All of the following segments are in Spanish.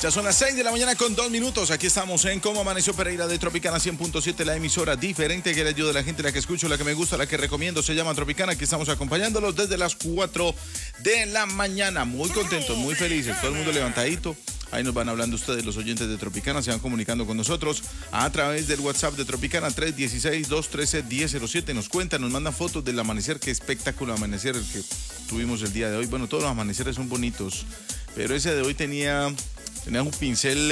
Ya son las 6 de la mañana con 2 minutos. Aquí estamos en Cómo Amaneció Pereira de Tropicana 100.7, la emisora diferente que le ayuda a la gente, la que escucho, la que me gusta, la que recomiendo. Se llama Tropicana. Aquí estamos acompañándolos desde las 4 de la mañana. Muy contentos, muy felices. Todo el mundo levantadito. Ahí nos van hablando ustedes, los oyentes de Tropicana, se van comunicando con nosotros a través del WhatsApp de Tropicana 316-213-1007. Nos cuentan, nos mandan fotos del amanecer. Qué espectáculo amanecer el que tuvimos el día de hoy. Bueno, todos los amaneceres son bonitos, pero ese de hoy tenía un pincel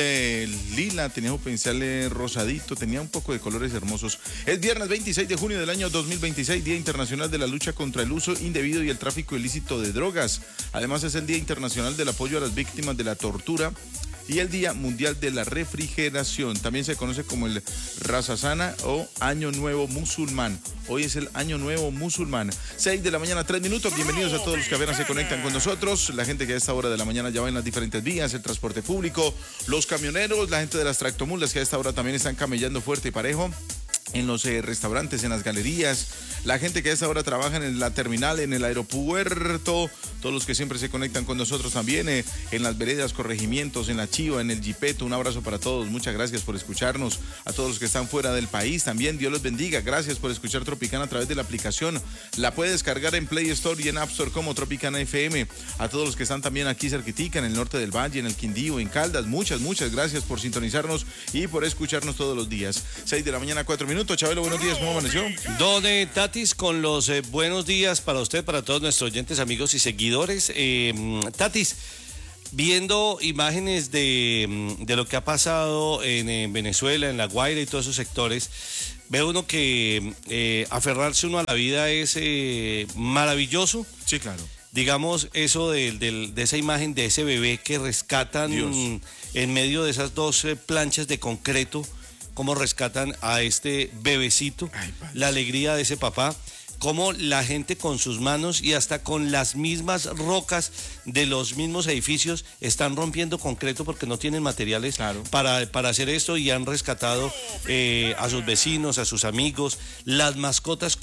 lila, tenía un pincel rosadito, tenía un poco de colores hermosos. Es viernes 26 de junio del año 2026, Día Internacional de la Lucha contra el Uso Indebido y el Tráfico Ilícito de Drogas. Además es el Día Internacional del Apoyo a las Víctimas de la Tortura y el Día Mundial de la Refrigeración. También se conoce como el Raza Sana o Año Nuevo Musulmán. Hoy es el Año Nuevo Musulmán. 6 de la mañana, 3 minutos. Bienvenidos a todos los que apenas se conectan con nosotros. La gente que a esta hora de la mañana ya va en las diferentes vías, el transporte público, los camioneros, la gente de las tractomulas que a esta hora también están camellando fuerte y parejo. En los restaurantes, en las galerías, la gente que a esta hora trabaja en la terminal, en el aeropuerto, todos los que siempre se conectan con nosotros también, en las veredas, corregimientos, en la Chiva, en el Jipeto. Un abrazo para todos, muchas gracias por escucharnos. A todos los que están fuera del país también, Dios los bendiga. Gracias por escuchar Tropicana a través de la aplicación. La puedes descargar en Play Store y en App Store como Tropicana FM. A todos los que están también aquí cerquitica, en el norte del Valle, en el Quindío, en Caldas, muchas gracias por sintonizarnos y por escucharnos todos los días. 6 de la mañana, 4 minutos. Chabelo, buenos días, ¿cómo amaneció? Don Tatis, con los buenos días para usted, para todos nuestros oyentes, amigos y seguidores. Tatis, viendo imágenes de lo que ha pasado en Venezuela, en La Guaira y todos esos sectores, ve uno que aferrarse uno a la vida es maravilloso. Sí, claro. Digamos, eso de esa imagen de ese bebé que rescatan en medio de esas dos planchas de concreto, cómo rescatan a este bebecito, la alegría de ese papá, cómo la gente con sus manos y hasta con las mismas rocas de los mismos edificios están rompiendo concreto porque no tienen materiales para hacer esto, y han rescatado a sus vecinos, a sus amigos, las mascotas